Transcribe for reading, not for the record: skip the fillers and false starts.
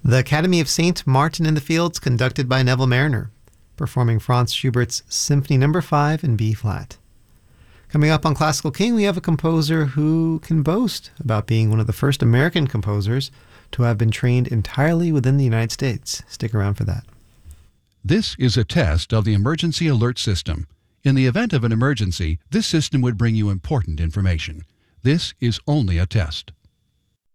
The Academy of St. Martin in the Fields, conducted by Neville Mariner, performing Franz Schubert's Symphony No. 5 in B-flat. Coming up on Classical King, we have a composer who can boast about being one of the first American composers to have been trained entirely within the United States. Stick around for that. This is a test of the Emergency Alert System. In the event of an emergency, this system would bring you important information. This is only a test.